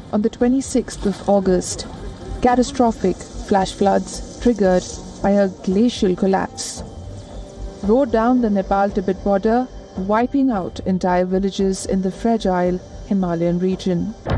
on the 26th of August. Catastrophic flash floods triggered by a glacial collapse roared down the Nepal-Tibet border, wiping out entire villages in the fragile Himalayan region.